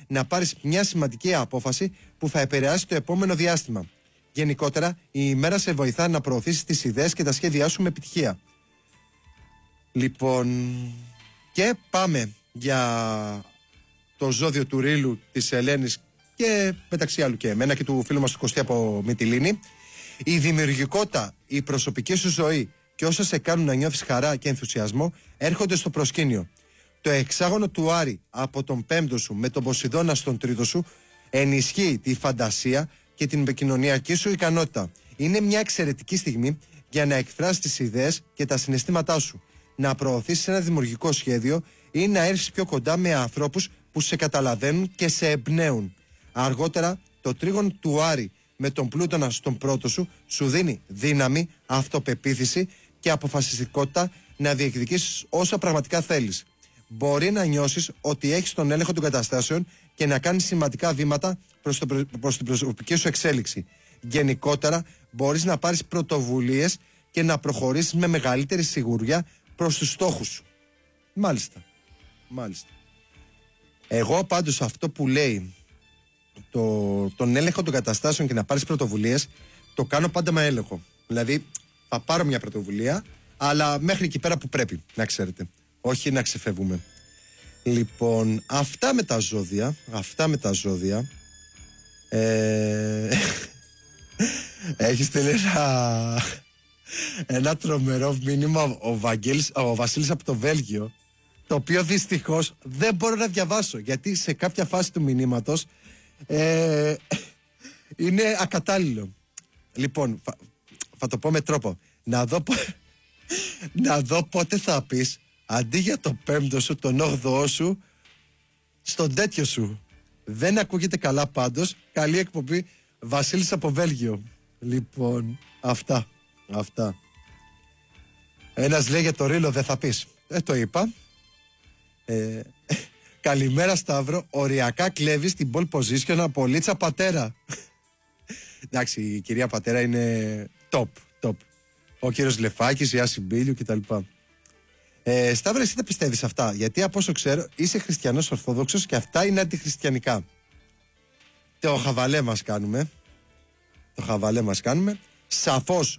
να πάρεις μια σημαντική απόφαση που θα επηρεάσει το επόμενο διάστημα. Γενικότερα, η ημέρα σε βοηθά να προωθήσεις τις ιδέες και τα σχέδιά σου με επιτυχία. Λοιπόν, και πάμε για το ζώδιο του Ρήλου, της Ελένης και μεταξύ άλλου και εμένα και του φίλου μας του Κωστή από Μυτιλήνη. Η δημιουργικότητα, η προσωπική σου ζωή και όσα σε κάνουν να νιώθεις χαρά και ενθουσιασμό έρχονται στο προσκήνιο. Το εξάγωνο του Άρη από τον πέμπτο σου με τον Ποσειδώνα στον τρίτο σου ενισχύει τη φαντασία και την επικοινωνιακή σου ικανότητα. Είναι μια εξαιρετική στιγμή για να εκφράσεις τις ιδέες και τα συναισθήματά σου, να προωθήσεις ένα δημιουργικό σχέδιο ή να έρθεις πιο κοντά με ανθρώπους που σε καταλαβαίνουν και σε εμπνέουν. Αργότερα, το τρίγωνο του Άρη με τον Πλούτονα στον πρώτο σου σου δίνει δύναμη, αυτοπεποίθηση και αποφασιστικότητα να διεκδικήσεις όσα πραγματικά θέλεις. Μπορεί να νιώσεις ότι έχεις τον έλεγχο των καταστάσεων και να κάνεις σημαντικά βήματα προς την προσωπική σου εξέλιξη. Γενικότερα, μπορείς να πάρεις πρωτοβουλίες και να προχωρήσεις με μεγαλύτερη σιγουριά προς τους στόχους σου. Μάλιστα. Εγώ πάντως αυτό που λέει τον έλεγχο των καταστάσεων και να πάρεις πρωτοβουλίες, το κάνω πάντα με έλεγχο. Δηλαδή, θα πάρω μια πρωτοβουλία, αλλά μέχρι εκεί πέρα που πρέπει, να ξέρετε. Όχι να ξεφεύγουμε. Λοιπόν, αυτά με τα ζώδια. Έχει στείλει ένα τρομερό μήνυμα ο Βασίλης από το Βέλγιο, το οποίο δυστυχώς δεν μπορώ να διαβάσω, γιατί σε κάποια φάση του μηνύματος είναι ακατάλληλο. Λοιπόν, θα το πω με τρόπο. Να δω πότε θα πεις αντί για το πέμπτο σου, τον όγδοο σου, στον τέτοιο σου. Δεν ακούγεται καλά πάντως. Καλή εκπομπή, Βασίλης από Βέλγιο. Λοιπόν, αυτά. Ένας λέει για το Ρήλο δεν θα πεις. Το είπα. Καλημέρα Σταύρο. Οριακά κλέβεις την pole position από Λίτσα Πατέρα. Εντάξει, η κυρία Πατέρα είναι top. Ο κύριος Λεφάκης, η Άση Μπίλιου κτλ. Σταύρο, εσύ δεν πιστεύεις αυτά? Γιατί από όσο ξέρω είσαι χριστιανός ορθόδοξος και αυτά είναι αντιχριστιανικά. Το χαβαλέ μας κάνουμε. Σαφώς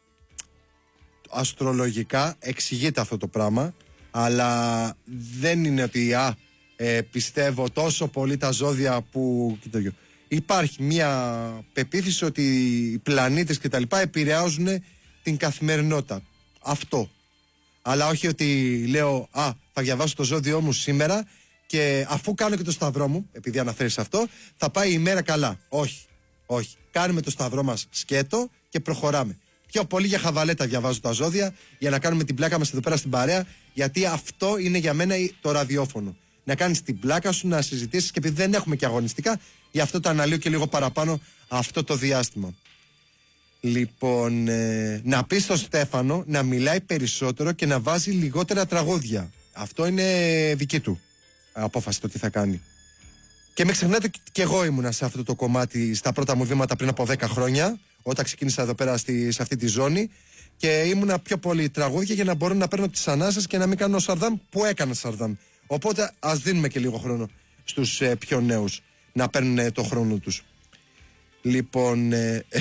αστρολογικά εξηγείται αυτό το πράγμα, αλλά δεν είναι ότι πιστεύω τόσο πολύ τα ζώδια που... Υπάρχει μια πεποίθηση ότι οι πλανήτες και τα λοιπά επηρεάζουν την καθημερινότητα. Αυτό. Αλλά όχι ότι λέω θα διαβάσω το ζώδιό μου σήμερα και αφού κάνω και το σταυρό μου, επειδή αναφέρεις αυτό, θα πάει η μέρα καλά. Όχι. Κάνουμε το σταυρό μας σκέτο και προχωράμε. Πιο πολύ για χαβαλέτα διαβάζω τα ζώδια, για να κάνουμε την πλάκα μας εδώ πέρα στην παρέα, γιατί αυτό είναι για μένα το ραδιόφωνο. Να κάνεις την πλάκα σου, να συζητήσεις, και επειδή δεν έχουμε και αγωνιστικά, γι' αυτό το αναλύω και λίγο παραπάνω αυτό το διάστημα. Λοιπόν, να πει στον Στέφανο να μιλάει περισσότερο και να βάζει λιγότερα τραγούδια. Αυτό είναι δική του απόφαση το τι θα κάνει. Και μην ξεχνάτε, και εγώ ήμουνα σε αυτό το κομμάτι στα πρώτα μου βήματα πριν από 10 χρόνια, όταν ξεκίνησα εδώ πέρα σε αυτή τη ζώνη, και ήμουνα πιο πολύ τραγούδια για να μπορώ να παίρνω τις ανάσες και να μην κάνω Σαρδάμ που έκανα Σαρδάμ. Οπότε ας δίνουμε και λίγο χρόνο στους πιο νέους να παίρνουν το χρόνο τους. Λοιπόν,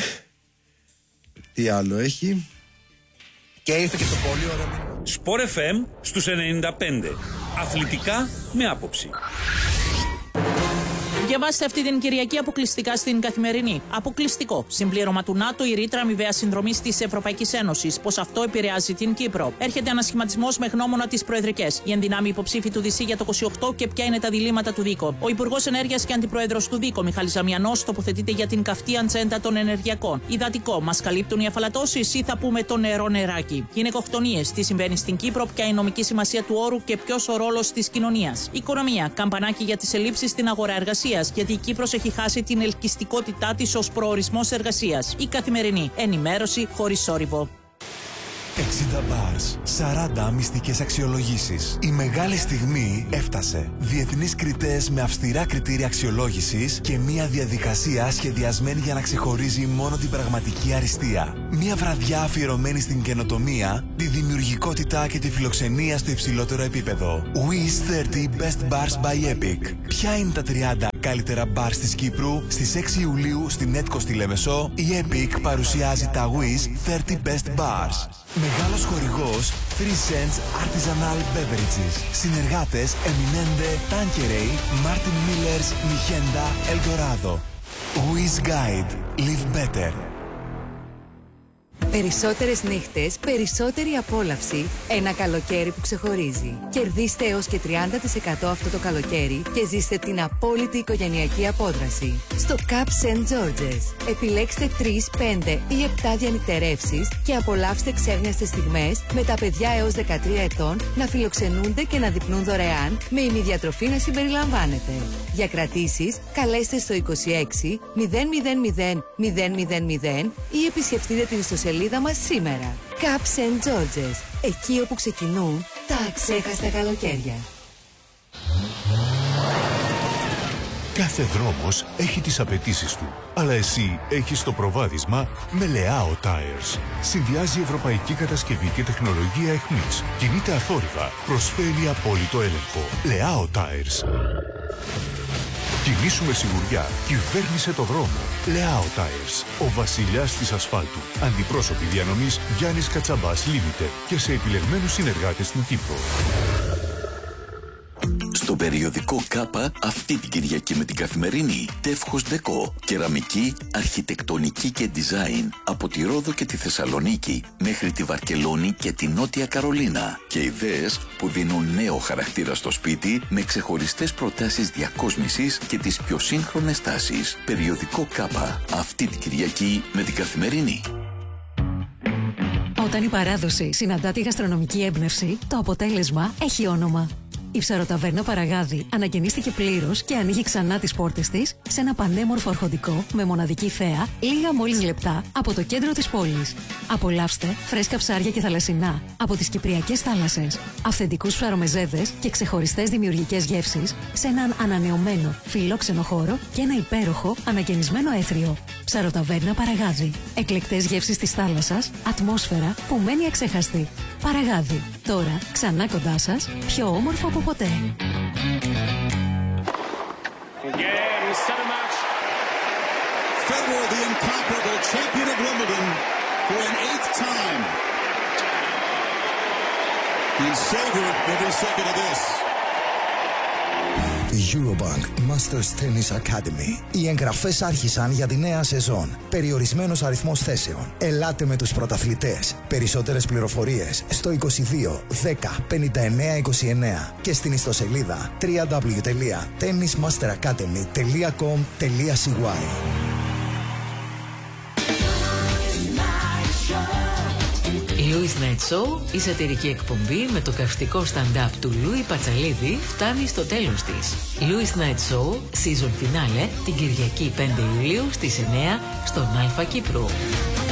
τι άλλο έχει? Και ήρθε και το πολύ ωραίο Sport FM στους 95. Αθλητικά με άποψη. Διαβάστε αυτή την Κυριακή αποκλειστικά στην Καθημερινή. Αποκλειστικό. Συμπλήρωμα του ΝΑΤΟ, η ρήτρα αμοιβαίας συνδρομής της Ευρωπαϊκής Ένωσης. Πώς αυτό επηρεάζει την Κύπρο. Έρχεται ανασχηματισμός με γνώμονα τις προεδρικές. Η ενδυνάμει υποψήφοι του ΔΣ για το 28 και ποια είναι τα διλήμματα του ΔΙΚΟ. Ο Υπουργός Ενέργειας και Αντιπρόεδρος του ΔΙΚΟ, Μιχάλης Ζαμιανός, τοποθετείται για την καυτή ατζέντα των ενεργειακών. Υδατικό. Μας καλύπτουν οι αφαλατώσεις ή θα πούμε το νερό-νεράκι. Γυναικοκτονίες. Τι συμβαίνει στην Κύπρο, ποια η νομική σημασία του όρου και ποιος ο ρόλος της κοινωνίας. Οικονομία. Καμπανάκι για τις ελλείψεις στην αγορά εργασίας. Γιατί η Κύπρος έχει χάσει την ελκυστικότητά της ως προορισμός εργασίας. Η Καθημερινή. Ενημέρωση χωρίς θόρυβο. 65 Bars. 40 μυστικές αξιολογήσεις. Η μεγάλη στιγμή έφτασε. Διεθνείς κριτές με αυστηρά κριτήρια αξιολόγησης και μια διαδικασία σχεδιασμένη για να ξεχωρίζει μόνο την πραγματική αριστεία. Μια βραδιά αφιερωμένη στην καινοτομία, τη δημιουργικότητα και τη φιλοξενία στο υψηλότερο επίπεδο. Wish 30 Best Bars by Epic. Ποια είναι τα 30 καλύτερα bars της Κύπρου? Στις 6 Ιουλίου στην Έτκο στη Λεμεσό, η Epic παρουσιάζει τα Wish 30 Best Bars. Μεγάλος χορηγός 3 Cents Artisanal Beverages. Συνεργάτες Eminente, Tanqueray, Martin Millers, Mijenda, Eldorado. Wish Guide. Live better. Περισσότερες νύχτες, περισσότερη απόλαυση, ένα καλοκαίρι που ξεχωρίζει. Κερδίστε έως και 30% αυτό το καλοκαίρι και ζήστε την απόλυτη οικογενειακή απόδραση. Στο Cup St. George's. Επιλέξτε 3, 5 ή 7 διανυκτερεύσεις και απολαύστε ξέχνιαστες στιγμές με τα παιδιά έως 13 ετών να φιλοξενούνται και να δειπνούν δωρεάν, με ημιδιατροφή να συμπεριλαμβάνεται. Για κρατήσεις, καλέστε στο 26 000 000 ή επισκεφτείτε την ιστοσελίδα μας σήμερα. Cup St. George's. Εκεί όπου ξεκινούν τα αξέχαστα καλοκαίρια. Κάθε δρόμος έχει τις απαιτήσεις του, αλλά εσύ έχεις το προβάδισμα με Leao Tires. Συνδυάζει ευρωπαϊκή κατασκευή και τεχνολογία εχμής. Κινείται αθόρυβα, προσφέρει απόλυτο έλεγχο. Leao Tires. Κινήσου με σιγουριά, κυβέρνησε το δρόμο. Leao Tires, ο βασιλιάς της ασφάλτου. Αντιπρόσωποι διανομής Γιάννης Κατσαμπάς Limited και σε επιλεγμένους συνεργάτες στην Κύπρο. Στο περιοδικό Κάπα αυτή την Κυριακή με την Καθημερινή, Τεύχος Ντεκό, κεραμική, αρχιτεκτονική και design από τη Ρόδο και τη Θεσσαλονίκη μέχρι τη Βαρκελόνη και τη Νότια Καρολίνα και ιδέες που δίνουν νέο χαρακτήρα στο σπίτι με ξεχωριστές προτάσεις διακόσμησης και τις πιο σύγχρονες τάσεις. Περιοδικό Κάπα αυτή την Κυριακή με την Καθημερινή. Όταν η παράδοση συναντά τη γαστρονομική έμπνευση, το αποτέλεσμα έχει όνομα. Η Ψαροταβέρνα Παραγάδη ανακαινίστηκε πλήρως και ανοίγει ξανά τις πόρτες της σε ένα πανέμορφο αρχοντικό με μοναδική θέα, λίγα μόλις λεπτά από το κέντρο της πόλης. Απολαύστε φρέσκα ψάρια και θαλασσινά από τις κυπριακές θάλασσες, αυθεντικούς ψαρομεζέδες και ξεχωριστές δημιουργικές γεύσεις σε έναν ανανεωμένο φιλόξενο χώρο και ένα υπέροχο ανακαινισμένο έθριο. Ψαροταβέρνα Παραγάδη. Εκλεκτές γεύσεις της θάλασσας, ατμόσφαιρα που μένει αξέχαστη. Παραγάδη. Τώρα ξανά κοντά σας, πιο όμορφο από ποτέ. Federer, the incomparable champion of Wimbledon for an 8th time. He savored every second of this. Eurobank Masters Tennis Academy. Οι εγγραφές άρχισαν για τη νέα σεζόν. Περιορισμένος αριθμός θέσεων. Ελάτε με τους πρωταθλητές. Περισσότερες πληροφορίες στο 22 10 59 29 και στην ιστοσελίδα www.tennismasteracademy.com.cy. Louis Night Show, η σατυρική εκπομπή με το καυστικό stand-up του Λούι Πατσαλίδη φτάνει στο τέλος της. Louis Night Show, season finale, την Κυριακή 5 Ιουλίου στις 9 στον Αλφα Κύπρου.